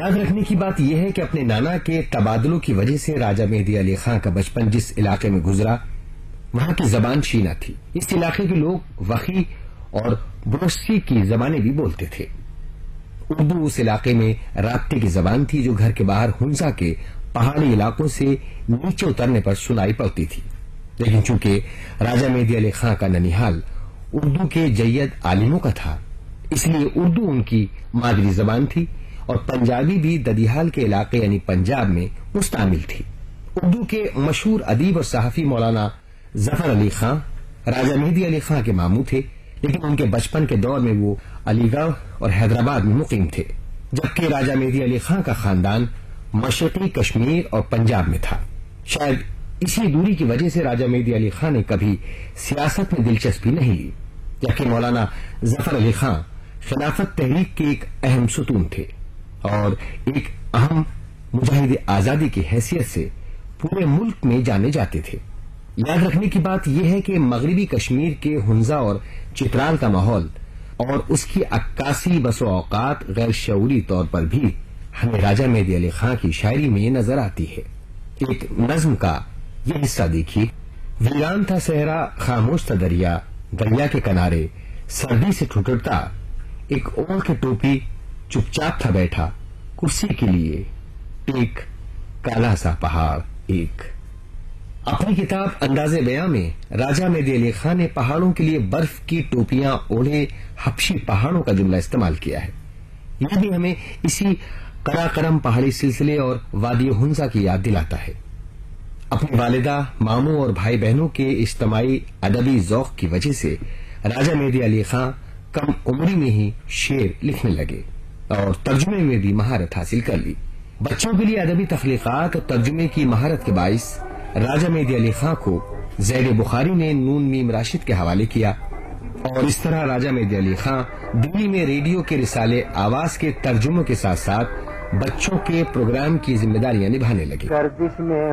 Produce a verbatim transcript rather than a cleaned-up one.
یاد رکھنے کی بات یہ ہے کہ اپنے نانا کے تبادلوں کی وجہ سے راجہ مہدی علی خان کا بچپن جس علاقے میں گزرا وہاں کی زبان شینا تھی. اس علاقے کے لوگ وخی اور بروسی کی زبانیں بھی بولتے تھے. اردو اس علاقے میں رابطے کی زبان تھی جو گھر کے باہر ہنزا کے پہاڑی علاقوں سے نیچے اترنے پر سنائی پڑتی تھی. لیکن چونکہ راجہ مہدی علی خان کا ننیحال اردو کے جید عالموں کا تھا اس لیے اردو ان کی مادری زبان تھی اور پنجابی بھی ددیحال کے علاقے یعنی پنجاب میں مستعمل تھی. اردو کے مشہور ادیب اور صحافی مولانا ظفر علی خان راجہ مہدی علی خان کے ماموں تھے، لیکن ان کے بچپن کے دور میں وہ علی گڑھ اور حیدرآباد میں مقیم تھے، جبکہ راجہ مہدی علی خان کا خاندان مشرقی کشمیر اور پنجاب میں تھا. شاید اسی دوری کی وجہ سے راجہ مہدی علی خان نے کبھی سیاست میں دلچسپی نہیں لی، جبکہ مولانا ظفر علی خان خلافت تحریک کے ایک اہم ستون تھے اور ایک اہم مجاہد آزادی کی حیثیت سے پورے ملک میں جانے جاتے تھے. یاد رکھنے کی بات یہ ہے کہ مغربی کشمیر کے ہنزا اور چترال کا ماحول اور اس کی عکاسی بسو اوقات غیر شعوری طور پر بھی ہمیں راجہ مہدی علی خان کی شاعری میں نظر آتی ہے. ایک نظم کا یہ حصہ دیکھیے. ویران تھا صحرا خاموش تھا دریا، دریا کے کنارے سردی سے ٹھٹرتا ایک اوڑھ کے ٹوپی چپ چاپ تھا بیٹھا کرسی کے لیے ایک کالا سا پہاڑ ایک. اپنی کتاب انداز بیاں میں راجہ مہدی علی خان نے پہاڑوں کے لیے برف کی ٹوپیاں اوڑھے حبشی پہاڑوں کا جملہ استعمال کیا ہے. یہ بھی ہمیں اسی قراقرم پہاڑی سلسلے اور وادی ہنزا کی یاد دلاتا ہے. اپنی والدہ، ماموں اور بھائی بہنوں کے اجتماعی ادبی ذوق کی وجہ سے راجہ مہدی علی خان کم عمری میں ہی شعر لکھنے لگے اور ترجمے میں بھی مہارت حاصل کر لی. بچوں کے لیے ادبی تخلیقات اور ترجمے کی مہارت کے باعث راجہ مہدی علی خان کو زید بخاری نے نون میم راشد کے حوالے کیا اور اس طرح راجہ مہدی علی خان دلی میں ریڈیو کے رسالے آواز کے ترجموں کے ساتھ ساتھ بچوں کے پروگرام کی ذمہ داریاں نبھانے لگے.